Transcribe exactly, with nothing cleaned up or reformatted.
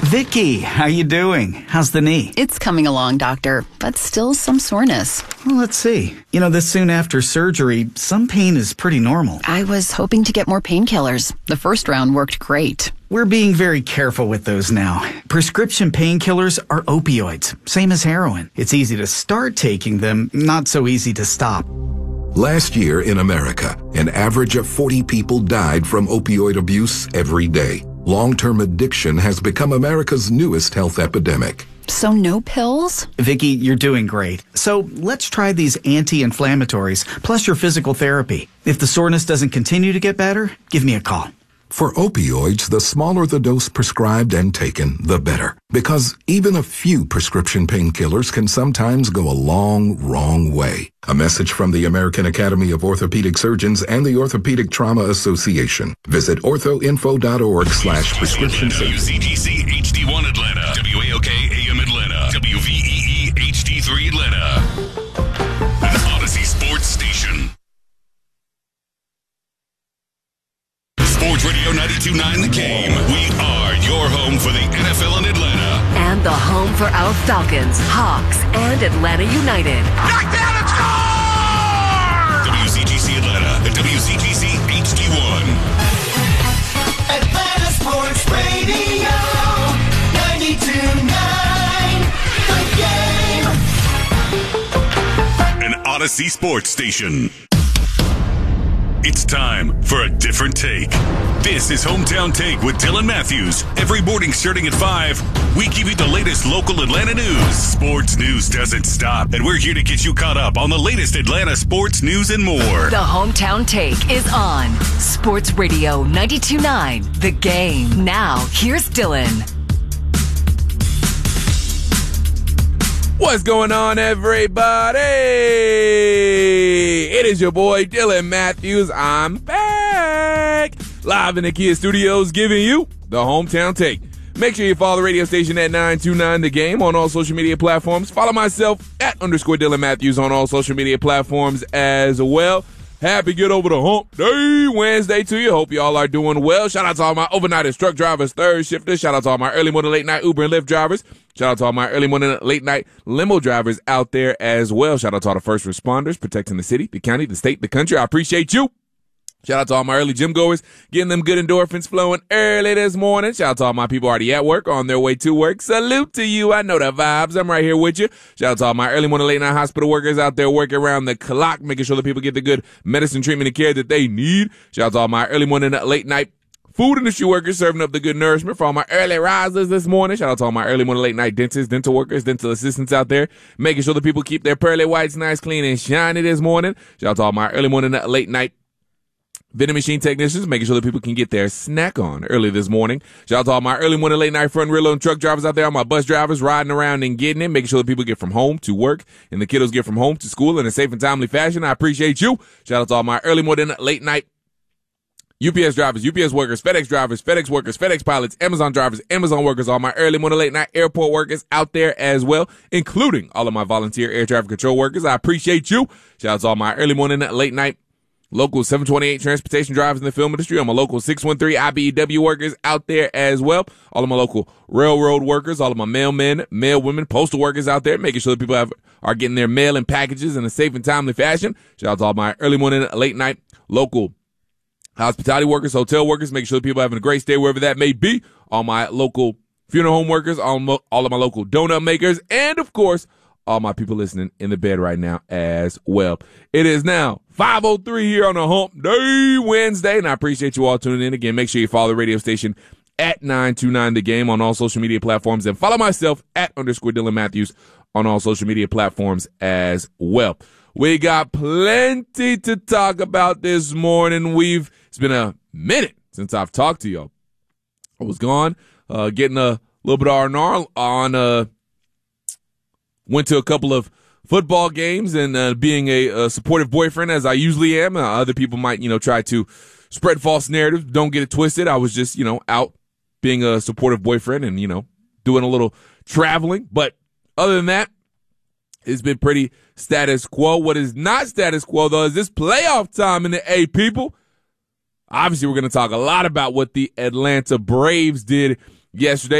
Vicky, how you doing? How's the knee? It's coming along, doctor, but still some soreness. Well, let's see. You know, this soon after surgery, some pain is pretty normal. I was hoping to get more painkillers. The first round worked great. We're being very careful with those now. Prescription painkillers are opioids, same as heroin. It's easy to start taking them, not so easy to stop. Last year in America, an average of forty people died from opioid abuse every day. Long-term addiction has become America's newest health epidemic. So no pills? Vicky, you're doing great. So let's try these anti-inflammatories, plus your physical therapy. If the soreness doesn't continue to get better, give me a call. For opioids, the smaller the dose prescribed and taken, the better. Because even a few prescription painkillers can sometimes go a long, wrong way. A message from the American Academy of Orthopedic Surgeons and the Orthopedic Trauma Association. Visit orthoinfo.org slash prescription. W C G C H D one Atlanta. W A O K A M Atlanta. W V E E H D three Atlanta. An Odyssey Sports Station. Sports Radio ninety-two point nine The Game. We are your home for the N F L in Atlanta. And the home for our Falcons, Hawks, and Atlanta United. Knock down and score! W C G C Atlanta and W C G C H D one. Atlanta Sports Radio ninety-two point nine The Game. An Odyssey Sports Station. It's time for a different take. This is Hometown Take with Dylan Matthews. Every morning starting at five, we give you the latest local Atlanta news. Sports news doesn't stop, and we're here to get you caught up on the latest Atlanta sports news and more. The Hometown Take is on Sports Radio ninety-two point nine The Game. Now, here's Dylan. What's going on, everybody? It is your boy, Dylan Matthews. I'm back live in the Kia Studios giving you the Hometown Take. Make sure you follow the radio station at nine two nine The Game on all social media platforms. Follow myself at underscore Dylan Matthews on all social media platforms as well. Happy Get Over the Hump Day Wednesday to you. Hope y'all are doing well. Shout out to all my overnighters, truck drivers, third shifters. Shout out to all my early morning, late night Uber and Lyft drivers. Shout out to all my early morning, late night limo drivers out there as well. Shout out to all the first responders protecting the city, the county, the state, the country. I appreciate you. Shout out to all my early gym goers, getting them good endorphins flowing early this morning. Shout out to all my people already at work, on their way to work. Salute to you. I know the vibes. I'm right here with you. Shout out to all my early morning, late night hospital workers out there working around the clock, making sure that people get the good medicine, treatment, and care that they need. Shout out to all my early morning, late night food industry workers serving up the good nourishment for all my early risers this morning. Shout out to all my early morning, late night dentists, dental workers, dental assistants out there, making sure that people keep their pearly whites nice, clean, and shiny this morning. Shout out to all my early morning, late night vending machine technicians, making sure that people can get their snack on early this morning. Shout out to all my early morning, late night front, rear load truck drivers out there, all my bus drivers riding around and getting it, making sure that people get from home to work and the kiddos get from home to school in a safe and timely fashion. I appreciate you. Shout out to all my early morning, late night U P S drivers, U P S workers, FedEx drivers, FedEx workers, FedEx pilots, Amazon drivers, Amazon workers, all my early morning, late night airport workers out there as well, including all of my volunteer air traffic control workers. I appreciate you. Shout out to all my early morning, late night local seven twenty-eight transportation drivers in the film industry. All my local six one three I B E W workers out there as well. All of my local railroad workers, all of my mailmen, mailwomen, postal workers out there, making sure that people have, are getting their mail and packages in a safe and timely fashion. Shout out to all my early morning, late night local hospitality workers, hotel workers, making sure that people are having a great stay wherever that may be. All my local funeral home workers, all, mo- all of my local donut makers, and of course, all my people listening in the bed right now as well. It is now five oh three here on a Hump Day Wednesday, and I appreciate you all tuning in. Again, make sure you follow the radio station at nine two nine The Game on all social media platforms, and follow myself at underscore Dylan Matthews on all social media platforms as well. We got plenty to talk about this morning. We've, it's been a minute since I've talked to y'all. I was gone, uh, getting a little bit of R and R on, uh, went to a couple of football games and uh, being a, a supportive boyfriend, as I usually am. Uh, other people might, you know, try to spread false narratives. Don't get it twisted. I was just, you know, out being a supportive boyfriend and, you know, doing a little traveling. But other than that, it's been pretty status quo. What is not status quo, though, is this playoff time in the A, people. Obviously, we're going to talk a lot about what the Atlanta Braves did yesterday.